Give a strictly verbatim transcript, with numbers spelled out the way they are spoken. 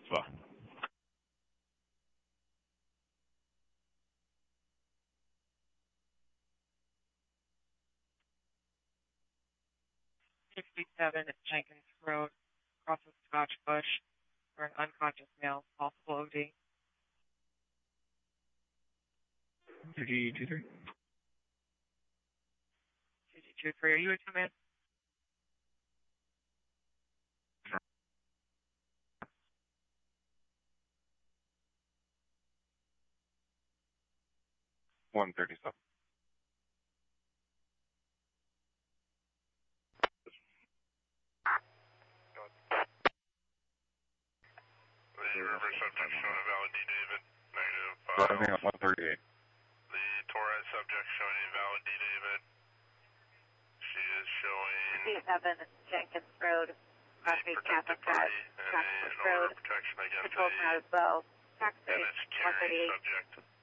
Alpha. sixty-seven at Jenkins Road, across from Scotch Bush, for an unconscious male, possible O D. two G two three. two G two three, are you a two-man? one thirty-seven. The river subject showing a valid D, David. Negative. Driving at one thirty-eight. The Torres subject showing a valid D, David. She is showing... sixty-seven at Jenkins Road, Crossing Catholic Drive, Scotch Bush Road. Protection against Patrol car as well. Taxi and it's one thirty-eight. subject.